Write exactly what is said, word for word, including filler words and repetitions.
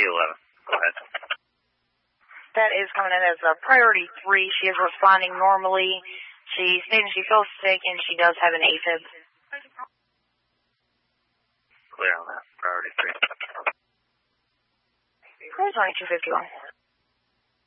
eleven. Go ahead. That is coming in as a priority three. She is responding normally. She's stating she feels sick and she does have an AFib. Clear on that. Priority three. Cruise on two fifty-one.